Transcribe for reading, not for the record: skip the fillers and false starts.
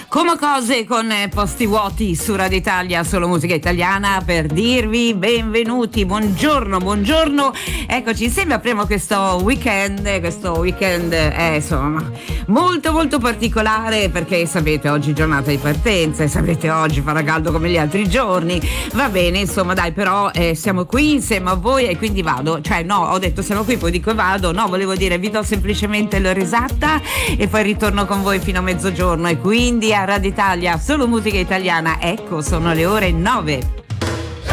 Come cose con posti vuoti su Radio Italia, solo musica italiana, per dirvi benvenuti, buongiorno. Eccoci insieme, apriamo questo weekend è insomma molto particolare, perché sapete oggi è giornata di partenza e sapete oggi farà caldo come gli altri giorni. Va bene, insomma dai, però siamo qui insieme a voi e quindi vado, cioè no, ho detto siamo qui, poi dico vado, no, volevo dire vi do semplicemente l'ora esatta e poi ritorno con voi fino a mezzogiorno, e quindi a Radio Italia solo musica italiana, ecco, sono le ore 9.